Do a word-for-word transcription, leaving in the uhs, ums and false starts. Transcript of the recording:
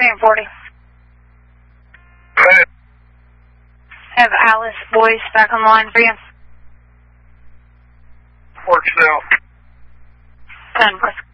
Fan forty. Hey. Have Alice Boyce back on the line for you. Works out. ten, plus.